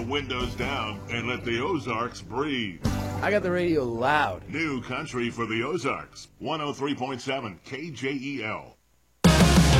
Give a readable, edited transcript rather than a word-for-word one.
windows down and let the Ozarks breathe. I got the radio loud. New country for the Ozarks. 103.7 KJEL.